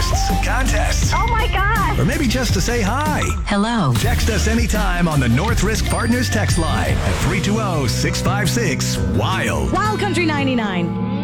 requests, contests, Oh my gosh. or maybe just to say hi. Hello. Text us anytime on the North Risk Partners text line at 320-656-WILD. Wild Country 99.